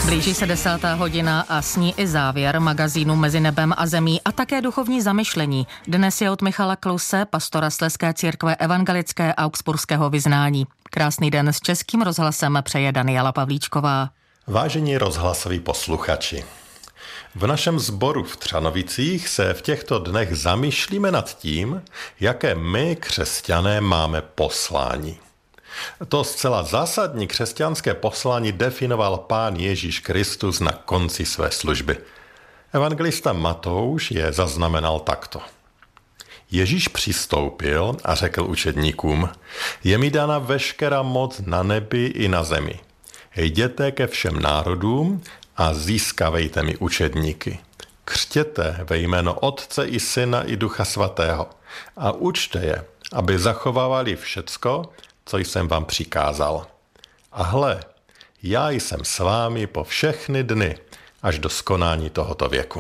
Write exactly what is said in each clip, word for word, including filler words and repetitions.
Blíží se desátá hodina a s ní i závěr magazínu Mezi nebem a zemí a také duchovní zamyšlení. Dnes je od Michala Kluse, pastora Slezské církve evangelické augsburského vyznání. Krásný den s Českým rozhlasem přeje Daniela Pavlíčková. Vážení rozhlasoví posluchači, v našem sboru v Třanovicích se v těchto dnech zamýšlíme nad tím, jaké my, křesťané, máme poslání. To zcela zásadní křesťanské poslání definoval Pán Ježíš Kristus na konci své služby. Evangelista Matouš je zaznamenal takto. Ježíš přistoupil a řekl učedníkům, je mi dána veškerá moc na nebi i na zemi. Jděte ke všem národům a získávejte mi učedníky. Křtěte ve jméno Otce i Syna i Ducha Svatého a učte je, aby zachovávali všecko, co jsem vám přikázal. A hle, já jsem s vámi po všechny dny, až do skonání tohoto věku.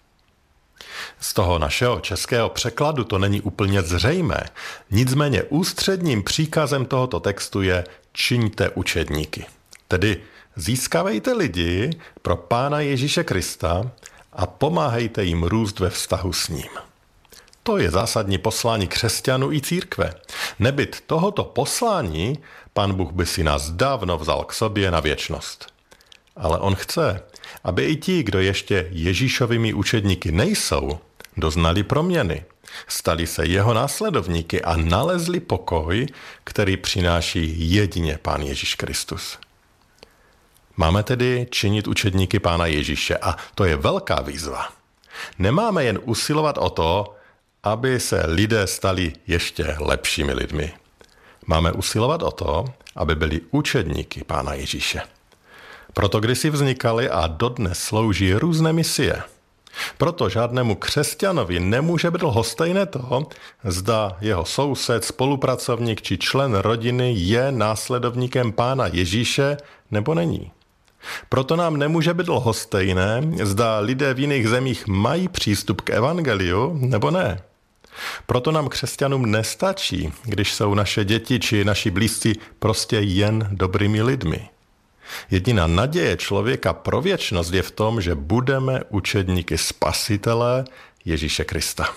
Z toho našeho českého překladu to není úplně zřejmé, nicméně ústředním příkazem tohoto textu je čiňte učedníky. Tedy získávejte lidi pro Pána Ježíše Krista a pomáhejte jim růst ve vztahu s ním. To je zásadní poslání křesťanů i církve. Nebyt tohoto poslání, Pán Bůh by si nás dávno vzal k sobě na věčnost. Ale on chce, aby i ti, kdo ještě Ježíšovými učedníky nejsou, doznali proměny, stali se jeho následovníky a nalezli pokoj, který přináší jedině Pán Ježíš Kristus. Máme tedy činit učedníky Pána Ježíše a to je velká výzva. Nemáme jen usilovat o to, aby se lidé stali ještě lepšími lidmi. Máme usilovat o to, aby byli učedníky Pána Ježíše. Proto kdysi vznikaly a dodnes slouží různé misie. Proto žádnému křesťanovi nemůže být lhostejné to, zda jeho soused, spolupracovník či člen rodiny je následovníkem Pána Ježíše nebo není. Proto nám nemůže být lhostejné, zda lidé v jiných zemích mají přístup k evangeliu nebo ne. Proto nám křesťanům nestačí, když jsou naše děti či naši blízcí prostě jen dobrými lidmi. Jediná naděje člověka pro věčnost je v tom, že budeme učedníky Spasitele Ježíše Krista.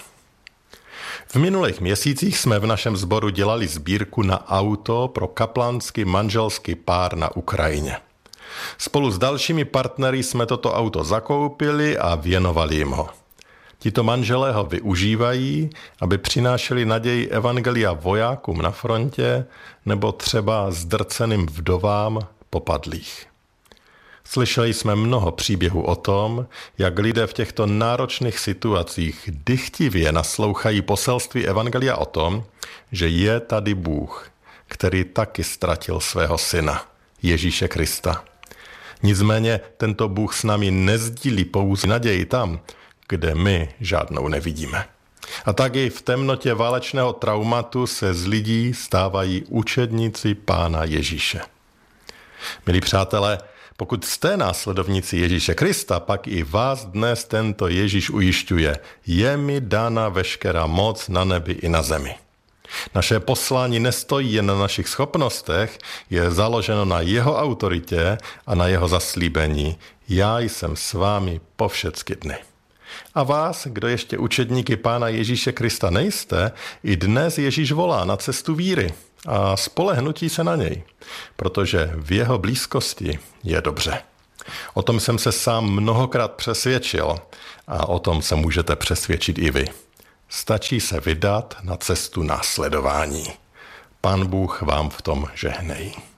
V minulých měsících jsme v našem sboru dělali sbírku na auto pro kaplanský manželský pár na Ukrajině. Spolu s dalšími partnery jsme toto auto zakoupili a věnovali jim ho. Tito manželé ho využívají, aby přinášeli naději evangelia vojákům na frontě nebo třeba zdrceným vdovám popadlých. Slyšeli jsme mnoho příběhů o tom, jak lidé v těchto náročných situacích dychtivě naslouchají poselství evangelia o tom, že je tady Bůh, který taky ztratil svého syna, Ježíše Krista. Nicméně tento Bůh s námi nezdílí pouze naději tam, kde my žádnou nevidíme. A tak i v temnotě válečného traumatu se z lidí stávají učedníci Pána Ježíše. Milí přátelé, pokud jste následovníci Ježíše Krista, pak i vás dnes tento Ježíš ujišťuje, je mi dána veškerá moc na nebi i na zemi. Naše poslání nestojí jen na našich schopnostech, je založeno na jeho autoritě a na jeho zaslíbení. Já jsem s vámi po všechny dny. A vás, kdo ještě učedníky Pána Ježíše Krista nejste, i dnes Ježíš volá na cestu víry a spolehnutí se na něj, protože v jeho blízkosti je dobře. O tom jsem se sám mnohokrát přesvědčil a o tom se můžete přesvědčit i vy. Stačí se vydat na cestu následování. Pán Bůh vám v tom žehnej.